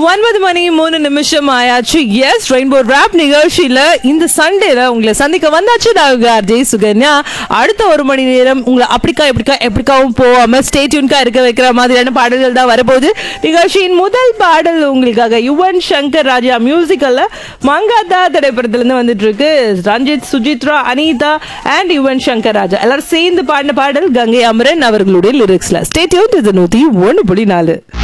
9:03 ஆயாச்சு. S, rainbow rap நிகழ்ச்சியில இந்த சண்டேல உங்களை சந்திக்க வந்தாச்சு. ஜெய் சுகன்யா. அடுத்த 1 மணி நேரம் உங்களை எப்படிக்காவும் போகாம ஸ்டே டியூன்கா இருக்க வைக்கிற மாதிரியான பாடல்கள் தான் வரப்போகுது. நிகழ்ச்சியின் முதல் பாடல் உங்களுக்காக யுவன் சங்கர் ராஜா மியூசிக்கல்ல மங்காத்தா திரைப்படத்திலிருந்து வந்துட்டு இருக்கு. ரஞ்சித், சுஜித்ரா, அனிதா அண்ட் யுவன் சங்கர் ராஜா எல்லாரும் சேர்ந்து பாடின பாடல் கங்கை அமரன் அவர்களுடைய லிரிக்ஸ்ல. Stay tune. இது 101.4.